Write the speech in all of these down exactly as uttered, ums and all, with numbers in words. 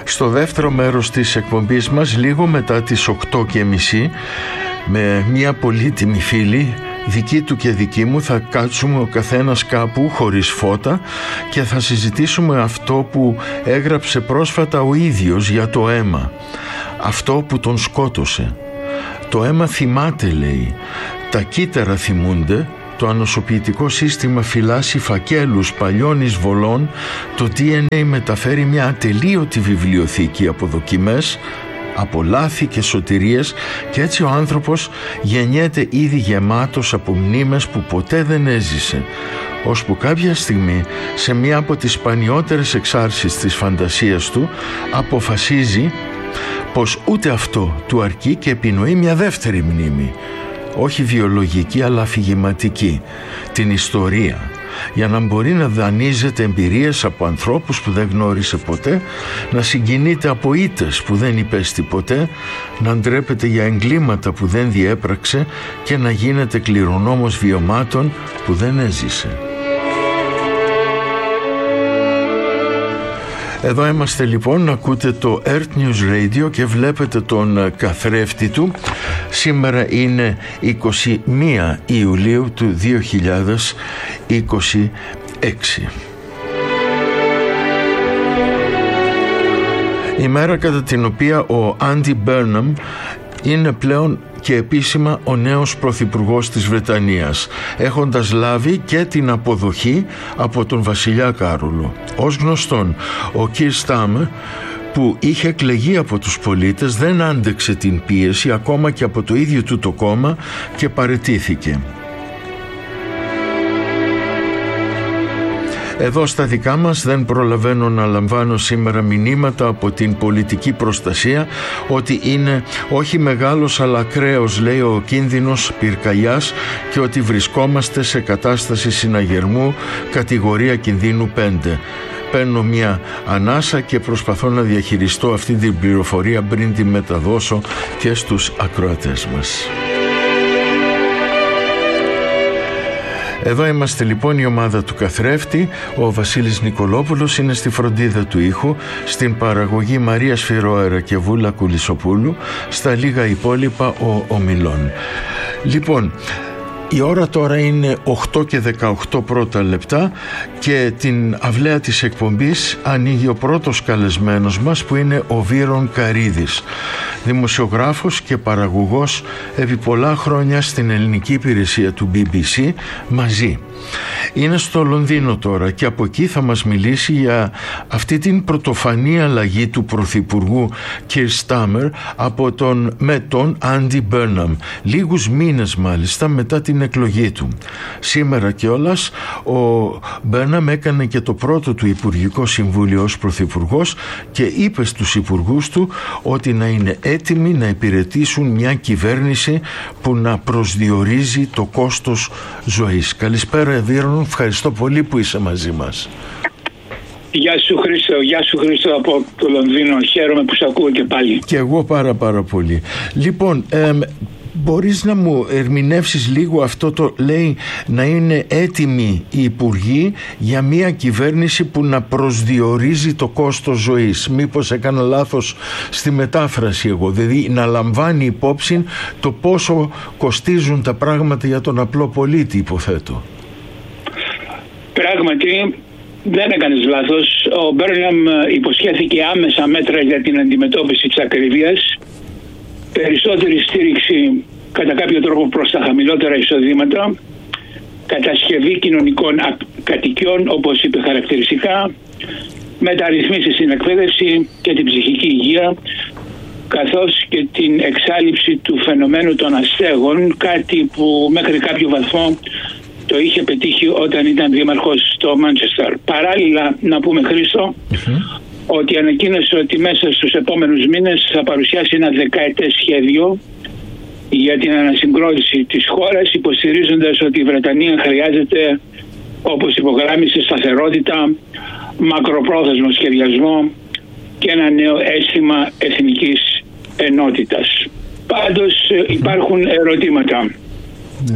Στο δεύτερο μέρος της εκπομπής μας, λίγο μετά τις οκτώ και μισή, με μια πολύτιμη φίλη, δική του και δική μου, θα κάτσουμε ο καθένας κάπου χωρίς φώτα και θα συζητήσουμε αυτό που έγραψε πρόσφατα ο ίδιος για το αίμα, αυτό που τον σκότωσε. Το αίμα θυμάται, λέει, τα κύτταρα θυμούνται, το ανοσοποιητικό σύστημα φυλάσσει φακέλους παλιών εισβολών, το ντι εν έι μεταφέρει μια ατελείωτη βιβλιοθήκη από δοκιμές, από λάθη και σωτηρίες, και έτσι ο άνθρωπος γεννιέται ήδη γεμάτος από μνήμες που ποτέ δεν έζησε, ώσπου κάποια στιγμή, σε μία από τις σπανιότερες εξάρσεις της φαντασίας του, αποφασίζει πως ούτε αυτό του αρκεί και επινοεί μια δεύτερη μνήμη, όχι βιολογική αλλά αφηγηματική, την ιστορία, για να μπορεί να δανείζεται εμπειρίες από ανθρώπους που δεν γνώρισε ποτέ, να συγκινείται από ήττες που δεν υπέστη ποτέ, να ντρέπεται για εγκλήματα που δεν διέπραξε και να γίνεται κληρονόμος βιωμάτων που δεν έζησε. Εδώ είμαστε λοιπόν, ακούτε το Earth News Radio και βλέπετε τον καθρέφτη του. Σήμερα είναι εικοστή πρώτη Ιουλίου του δύο χιλιάδες είκοσι έξι. Η μέρα κατά την οποία ο Άντι Μπέρναμ είναι πλέον και επίσημα ο νέος πρωθυπουργός της Βρετανίας, έχοντας λάβει και την αποδοχή από τον βασιλιά Κάρολο. Ως γνωστόν, ο Κίρ Στάμερ, που είχε εκλεγεί από τους πολίτες, δεν άντεξε την πίεση ακόμα και από το ίδιο του το κόμμα και παραιτήθηκε. Εδώ στα δικά μας δεν προλαβαίνω να λαμβάνω σήμερα μηνύματα από την πολιτική προστασία ότι είναι όχι μεγάλος αλλά ακραίος, λέει, ο κίνδυνος πυρκαγιάς και ότι βρισκόμαστε σε κατάσταση συναγερμού κατηγορία κινδύνου πέντε. Παίρνω μια ανάσα και προσπαθώ να διαχειριστώ αυτή την πληροφορία πριν τη μεταδώσω και στους ακροατές μας. Εδώ είμαστε λοιπόν, η ομάδα του καθρέφτη. Ο Βασίλης Νικολόπουλος είναι στη φροντίδα του ήχου, στην παραγωγή Μαρία Σφυρόερα και Βούλα Κουλισοπούλου, στα λίγα υπόλοιπα ο Ομιλών. Λοιπόν, η ώρα τώρα είναι οκτώ και δεκαοκτώ πρώτα λεπτά και την αυλαία της εκπομπής ανοίγει ο πρώτος καλεσμένος μας, που είναι ο Βύρον Καρίδης, δημοσιογράφος και παραγωγός επί πολλά χρόνια στην ελληνική υπηρεσία του μπι μπι σι μαζί. Είναι στο Λονδίνο τώρα και από εκεί θα μας μιλήσει για αυτή την πρωτοφανή αλλαγή του πρωθυπουργού Κίρ Στάμερ από τον, με τον Άντι Μπέρναμ, λίγους μήνες μάλιστα μετά την εκλογή του. Σήμερα κιόλας ο Μπέρναμ έκανε και το πρώτο του Υπουργικό Συμβούλιο ως πρωθυπουργός και είπε στους υπουργούς του ότι να είναι έτοιμοι να υπηρετήσουν μια κυβέρνηση που να προσδιορίζει το κόστος ζωής. Καλησπέρα Βύρον, ευχαριστώ πολύ που είσαι μαζί μας. Γεια σου Χρήστο, γεια σου Χρήστο από το Λονδίνο, χαίρομαι που σε ακούω και πάλι. Και εγώ πάρα πάρα πολύ. Λοιπόν, ε, μπορείς να μου ερμηνεύσεις λίγο αυτό το, λέει, να είναι έτοιμοι οι υπουργοί για μια κυβέρνηση που να προσδιορίζει το κόστος ζωής? Μήπως έκανα λάθος στη μετάφραση εγώ? Δηλαδή να λαμβάνει υπόψη το πόσο κοστίζουν τα πράγματα για τον απλό πολίτη, υποθέτω. Πράγματι δεν έκανες λάθος. Ο Μπέρναμ υποσχέθηκε άμεσα μέτρα για την αντιμετώπιση της ακρίβειας, περισσότερη στήριξη κατά κάποιο τρόπο προς τα χαμηλότερα εισοδήματα, κατασκευή κοινωνικών κατοικιών όπως είπε χαρακτηριστικά, μεταρρυθμίσεις στην εκπαίδευση και την ψυχική υγεία, καθώς και την εξάλειψη του φαινομένου των αστέγων, κάτι που μέχρι κάποιο βαθμό το είχε πετύχει όταν ήταν δήμαρχος στο Μάντσεστερ. Παράλληλα, να πούμε Χρήστο, mm-hmm. ότι ανακοίνωσε ότι μέσα στους επόμενους μήνες θα παρουσιάσει ένα δεκαετές σχέδιο για την ανασυγκρότηση της χώρας, υποστηρίζοντας ότι η Βρετανία χρειάζεται, όπως υπογράμμισε, σταθερότητα, μακροπρόθεσμο σχεδιασμό και ένα νέο αίσθημα εθνικής ενότητας. Πάντως υπάρχουν ερωτήματα.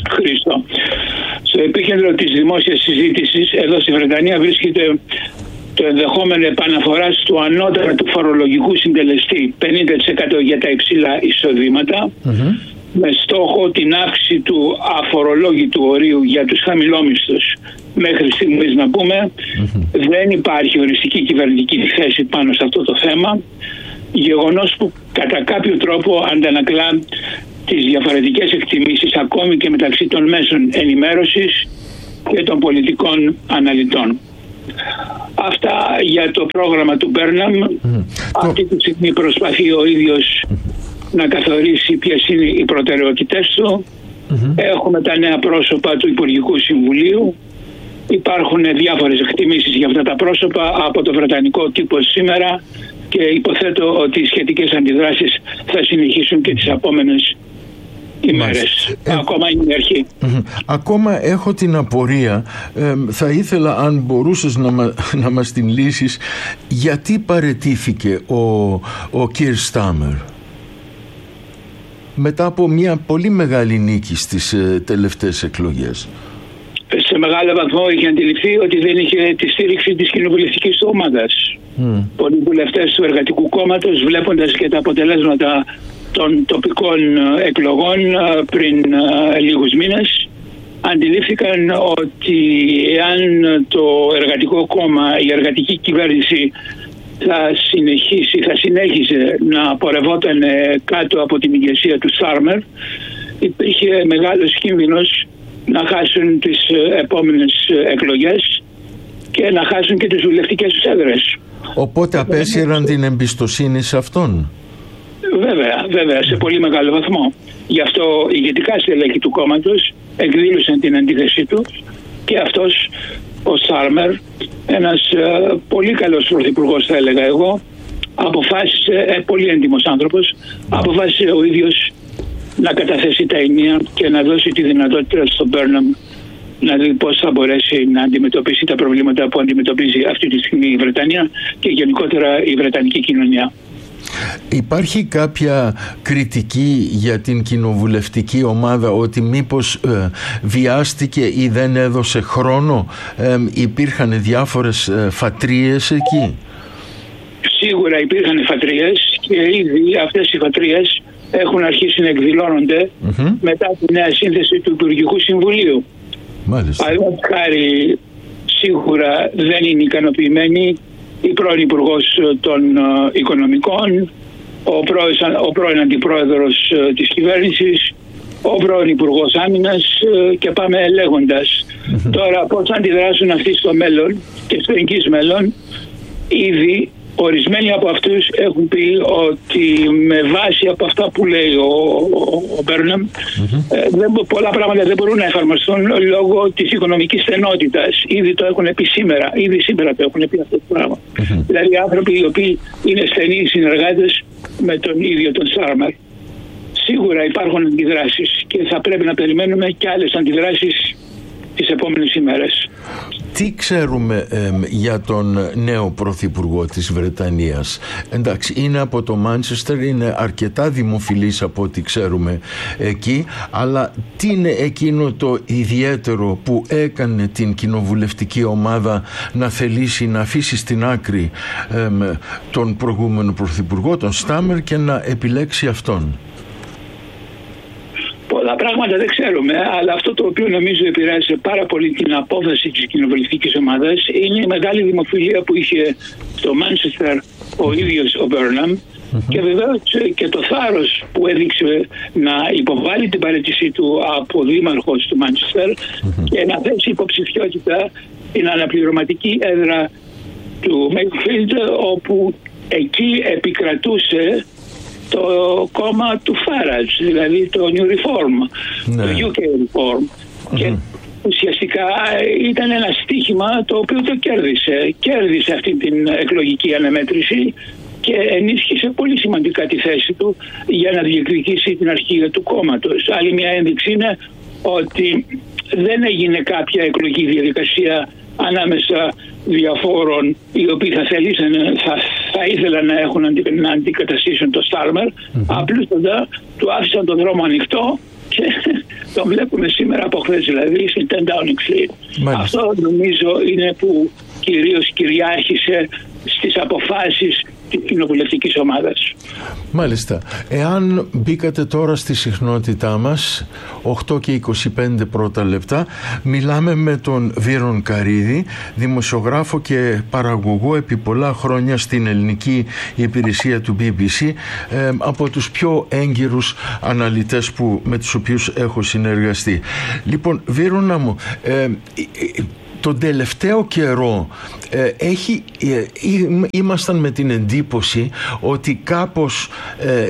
Χρήστο, στο επίκεντρο της δημόσιας συζήτησης εδώ στη Βρετανία βρίσκεται το ενδεχόμενο επαναφοράς του ανώτατου φορολογικού συντελεστή πενήντα τοις εκατό για τα υψηλά εισοδήματα, mm-hmm. με στόχο την αύξηση του αφορολόγητου ορίου για τους χαμηλόμισθους. Μέχρι στιγμής να πούμε mm-hmm. δεν υπάρχει οριστική κυβερνητική θέση πάνω σε αυτό το θέμα, γεγονός που κατά κάποιο τρόπο αντανακλά τις διαφορετικές εκτιμήσεις ακόμη και μεταξύ των μέσων ενημέρωσης και των πολιτικών αναλυτών. Αυτά για το πρόγραμμα του Μπέρναμ. Mm. Αυτή τη στιγμή προσπαθεί ο ίδιος mm. να καθορίσει ποιες είναι οι προτεραιότητες του. Mm-hmm. Έχουμε τα νέα πρόσωπα του Υπουργικού Συμβουλίου. Υπάρχουν διάφορες εκτιμήσεις για αυτά τα πρόσωπα από το βρετανικό τύπο σήμερα και υποθέτω ότι οι σχετικές αντιδράσεις θα συνεχίσουν και τις επόμενες ημέρες. Ε, Ακόμα είναι η αρχή. Ακόμα έχω την απορία, ε, θα ήθελα αν μπορούσες να, μα, να μας την λύσεις, γιατί παραιτήθηκε ο, ο Κίρ Στάμερ μετά από μια πολύ μεγάλη νίκη στις ε, τελευταίες εκλογές. Σε μεγάλο βαθμό είχε αντιληφθεί ότι δεν είχε τη στήριξη της κοινοβουλευτικής του ομάδας. Mm. Πολλοί βουλευτές του Εργατικού Κόμματος, βλέποντας και τα αποτελέσματα των τοπικών εκλογών πριν λίγους μήνες, αντιλήφθηκαν ότι εάν το Εργατικό Κόμμα, η εργατική κυβέρνηση θα συνεχίσει, θα συνέχιζε να πορευόταν κάτω από την ηγεσία του Στάρμερ, υπήρχε μεγάλος κίνδυνος να χάσουν τις επόμενες εκλογές και να χάσουν και τις βουλευτικές τους έδρες. Οπότε απέσυραν την εμπιστοσύνη σε αυτόν. Βέβαια, βέβαια, σε πολύ μεγάλο βαθμό. Γι' αυτό ηγετικά στελέχη του κόμματος εκδήλωσαν την αντίθεσή του και αυτός ο Στάρμερ, ένας ε, πολύ καλός πρωθυπουργός θα έλεγα εγώ, αποφάσισε, ε, πολύ έντιμος άνθρωπος, αποφάσισε ο ίδιος να καταθέσει τα ενία και να δώσει τη δυνατότητα στον Μπέρναμ να δει πώς θα μπορέσει να αντιμετωπίσει τα προβλήματα που αντιμετωπίζει αυτή τη στιγμή η Βρετανία και γενικότερα η βρετανική κοινωνία. Υπάρχει κάποια κριτική για την κοινοβουλευτική ομάδα ότι μήπως ε, βιάστηκε ή δεν έδωσε χρόνο? Ε, υπήρχαν διάφορες ε, φατρίες εκεί. Σίγουρα υπήρχαν φατρίες και ήδη αυτές οι φατρίες έχουν αρχίσει να εκδηλώνονται mm-hmm. μετά τη νέα σύνθεση του Υπουργικού Συμβουλίου. Μάλιστα. Παραδείγματος χάρη, σίγουρα δεν είναι ικανοποιημένοι η πρώην Υπουργός των uh, Οικονομικών, ο πρώην, ο πρώην Αντιπρόεδρος uh, της κυβέρνησης, ο πρώην Υπουργός Άμυνας uh, και πάμε λέγοντας. Mm-hmm. Τώρα πώς θα αντιδράσουν αυτοί στο μέλλον και στο εγγύς μέλλον, ήδη ορισμένοι από αυτούς έχουν πει ότι με βάση από αυτά που λέει ο, ο, ο Μπέρναμ mm-hmm. ε, δεν, πολλά πράγματα δεν μπορούν να εφαρμοστούν λόγω της οικονομικής στενότητας. Ήδη το έχουν πει σήμερα, ήδη σήμερα το έχουν πει αυτό το πράγμα. Mm-hmm. Δηλαδή άνθρωποι οι οποίοι είναι στενοί συνεργάτες με τον ίδιο τον Στάρμερ. Σίγουρα υπάρχουν αντιδράσεις και θα πρέπει να περιμένουμε και άλλες αντιδράσεις τις επόμενες ημέρες. Τι ξέρουμε ε, για τον νέο πρωθυπουργό της Βρετανίας? Εντάξει, είναι από το Μάντσεστερ, είναι αρκετά δημοφιλής από ό,τι ξέρουμε εκεί, αλλά τι είναι εκείνο το ιδιαίτερο που έκανε την κοινοβουλευτική ομάδα να θελήσει να αφήσει στην άκρη ε, τον προηγούμενο πρωθυπουργό, τον Στάμερ, και να επιλέξει αυτόν? Πολλά πράγματα δεν ξέρουμε, αλλά αυτό το οποίο νομίζω επηρέασε πάρα πολύ την απόφαση της κοινοβουλευτικής ομάδας είναι η μεγάλη δημοφιλία που είχε στο Μάντσεστερ ο ίδιος ο Μπέρναμ mm-hmm. και βεβαίως και το θάρρος που έδειξε να υποβάλει την παραίτησή του από δήμαρχος του Μάντσεστερ mm-hmm. και να θέσει υποψηφιότητα την αναπληρωματική έδρα του Μέικφιλντ, όπου εκεί επικρατούσε το κόμμα του Φάραντζ, δηλαδή το New Reform, ναι. το γιου κέι Reform. Mm-hmm. Και ουσιαστικά ήταν ένα στίχημα το οποίο το κέρδισε. Κέρδισε αυτή την εκλογική αναμέτρηση και ενίσχυσε πολύ σημαντικά τη θέση του για να διεκδικήσει την αρχηγία του κόμματος. Άλλη μια ένδειξη είναι ότι δεν έγινε κάποια εκλογική διαδικασία ανάμεσα διαφόρων οι οποίοι θα θέλησαν, θα, θα ήθελαν να έχουν να αντικαταστήσουν το Στάρμερ, mm-hmm. απλούστατα του άφησαν τον δρόμο ανοιχτό και το βλέπουμε σήμερα από χθες, δηλαδή στην ten Downing Street. Αυτό νομίζω είναι που κυρίως κυριάρχησε στις αποφάσεις της κοινοβουλευτικής ομάδας. Μάλιστα. Εάν μπήκατε τώρα στη συχνότητά μας, οκτώ και είκοσι πέντε πρώτα λεπτά, μιλάμε με τον Βύρον Καρίδη, δημοσιογράφο και παραγωγό επί πολλά χρόνια στην ελληνική υπηρεσία του μπι μπι σι, ε, από τους πιο έγκυρους αναλυτές που, με τους οποίους έχω συνεργαστεί. Λοιπόν, Βύρονα μου, ε, τον τελευταίο καιρό ε, έχει, ε, ήμασταν με την εντύπωση ότι κάπως ε,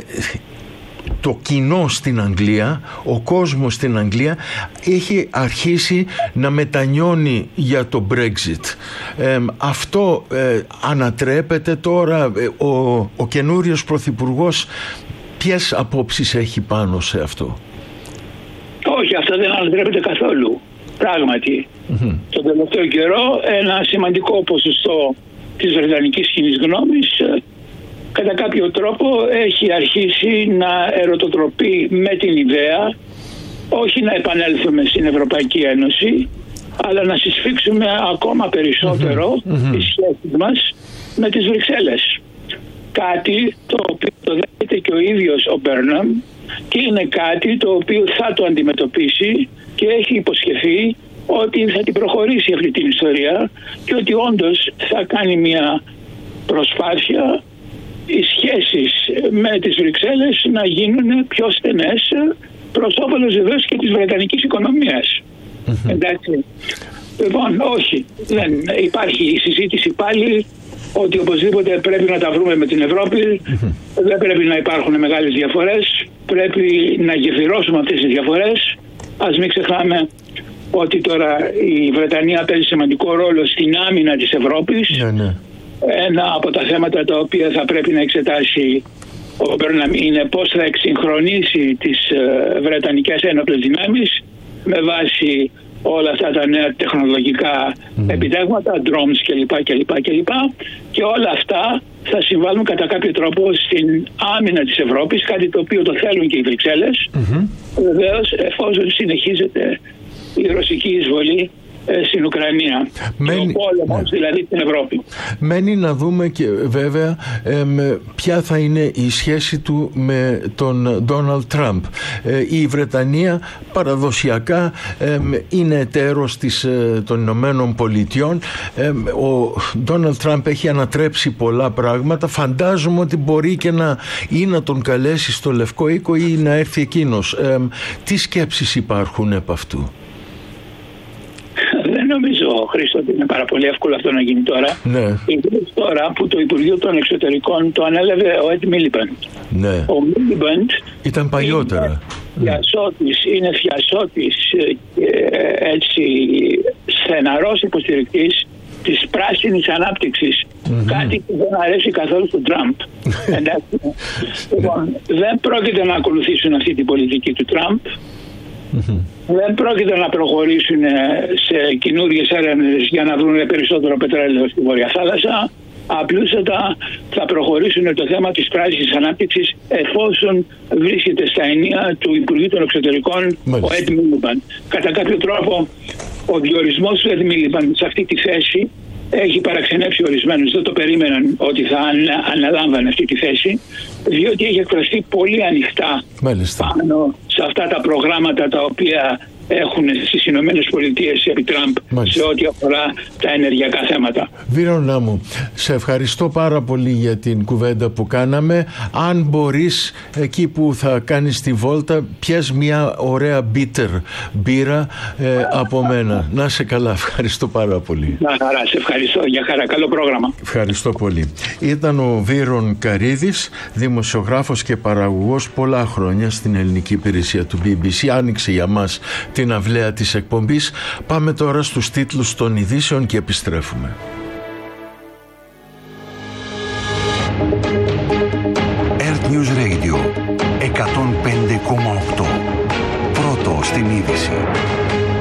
το κοινό στην Αγγλία, ο κόσμος στην Αγγλία έχει αρχίσει να μετανιώνει για το Brexit. Ε, αυτό ε, ανατρέπεται τώρα, ε, ο, ο καινούριος πρωθυπουργός ποιες απόψεις έχει πάνω σε αυτό? Όχι, αυτό δεν ανατρέπεται καθόλου. Πράγματι, mm-hmm. τον τελευταίο καιρό ένα σημαντικό ποσοστό της βρετανικής κοινής γνώμης κατά κάποιο τρόπο έχει αρχίσει να ερωτοτροπεί με την ιδέα όχι να επανέλθουμε στην Ευρωπαϊκή Ένωση, αλλά να συσφίξουμε ακόμα περισσότερο mm-hmm. τις σχέσεις μας με τις Βρυξέλλες. Κάτι το οποίο το δέχεται και ο ίδιος ο Μπέρναμ και είναι κάτι το οποίο θα το αντιμετωπίσει και έχει υποσχεθεί ότι θα την προχωρήσει αυτή την ιστορία και ότι όντως θα κάνει μια προσπάθεια οι σχέσεις με τις Βρυξέλλες να γίνουν πιο στενές προς όφελος βεβαίως και της βρετανικής οικονομίας. Mm-hmm. Εντάξει. Λοιπόν, όχι, δεν υπάρχει η συζήτηση πάλι ότι οπωσδήποτε πρέπει να τα βρούμε με την Ευρώπη, mm-hmm. δεν πρέπει να υπάρχουν μεγάλες διαφορές, πρέπει να γεφυρώσουμε αυτές τις διαφορές. Ας μην ξεχνάμε ότι τώρα η Βρετανία παίζει σημαντικό ρόλο στην άμυνα της Ευρώπης. Yeah, ναι. Ένα από τα θέματα τα οποία θα πρέπει να εξετάσει ο Μπέρναμ είναι πώς θα εξυγχρονίσει τις βρετανικές ένοπλες δυνάμεις με βάση όλα αυτά τα νέα τεχνολογικά mm. επιτεύγματα, drones κλπ, κλπ, κλπ. Και όλα αυτά θα συμβάλλουν κατά κάποιο τρόπο στην άμυνα της Ευρώπης, κάτι το οποίο το θέλουν και οι Βρυξέλλες. Mm-hmm. Βεβαίως, εφόσον συνεχίζεται η ρωσική εισβολή στην Ουκρανία. Μένει, και ο πόλεμος, ναι. δηλαδή στην Ευρώπη. Μένει να δούμε και βέβαια ε, ποια θα είναι η σχέση του με τον Ντόναλντ Τραμπ. Ε, η Βρετανία παραδοσιακά ε, είναι εταίρος της, ε, των Ηνωμένων Πολιτειών. Ε, ο Ντόναλντ Τραμπ έχει ανατρέψει πολλά πράγματα. Φαντάζομαι ότι μπορεί και να ή να τον καλέσει στο Λευκό Οίκο ή να έρθει εκείνος. Ε, τι σκέψεις υπάρχουν επ' αυτού? Δεν νομίζω, Χρήστο, ότι είναι πάρα πολύ εύκολο αυτό να γίνει τώρα. Ναι. Ιδίως τώρα που το Υπουργείο των Εξωτερικών το ανέλαβε ο Ed Miliband. Ναι. Ο Miliband ήταν παλιότερα. Είναι θειασότης, είναι θειασότης και έτσι στεναρός υποστηρικτής της πράσινης ανάπτυξης. Mm-hmm. Κάτι που δεν αρέσει καθόλου στον Τραμπ. Εντάξει. Λοιπόν, δεν πρόκειται να ακολουθήσουν αυτή την πολιτική του Τραμπ. Mm-hmm. Δεν πρόκειται να προχωρήσουν σε καινούριες έρευνες για να βρουν περισσότερο πετρέλαιο στη Βόρεια Θάλασσα. Απλούστατα θα προχωρήσουν το θέμα της πράσινης ανάπτυξης εφόσον βρίσκεται στα ενία του Υπουργείου των Εξωτερικών Μάλιστα. ο Ed Miliband. Κατά κάποιο τρόπο ο διορισμός του Ed Miliband σε αυτή τη θέση έχει παραξενέψει ορισμένους. Δεν το περίμεναν ότι θα αναλάμβανε αυτή τη θέση, διότι έχει εκφραστεί πολύ ανοιχτά Μάλιστα. πάνω σε αυτά τα προγράμματα τα οποία έχουν στις Ηνωμένες Πολιτείες επί Τραμπ Μάλιστα. σε ό,τι αφορά τα ενεργειακά θέματα. Βύρονα μου, σε ευχαριστώ πάρα πολύ για την κουβέντα που κάναμε. Αν μπορείς, εκεί που θα κάνεις τη βόλτα, πιες μια ωραία bitter μπύρα ε, από μένα. Να σε καλά, ευχαριστώ πάρα πολύ. Να χαρά, σε ευχαριστώ. Για χαρά, καλό πρόγραμμα. Ευχαριστώ πολύ. Ήταν ο Βύρον Καρίδης, δημοσιογράφος και παραγωγός πολλά χρόνια στην ελληνική υπηρεσία του μπι μπι σι. Άνοιξε για μας την αυλαία της εκπομπής. Πάμε τώρα στους τίτλους των ειδήσεων και επιστρέφουμε.